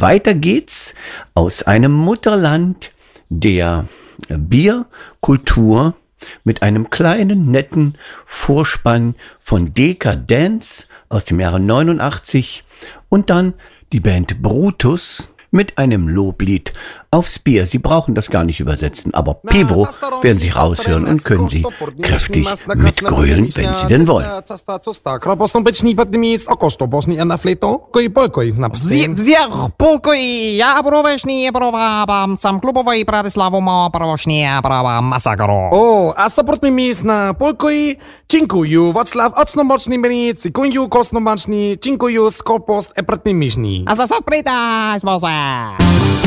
weiter geht's aus einem Mutterland der Bierkultur mit einem kleinen, netten Vorspann von Dekadence aus dem Jahre 89 und dann die Band Brutus mit einem Loblied aufs Bier. Sie brauchen das gar nicht übersetzen, aber Pivo werden Sie raushören und können Sie kräftig mitgrölen, wenn Sie denn wollen. O, a support mis na Polkoi, dziękuję, Wacław Ocnomoczni, dziękuję, Kosnomoczni, dziękuję, Skopost, Epratnimiszni. A za sorpresa, esposa.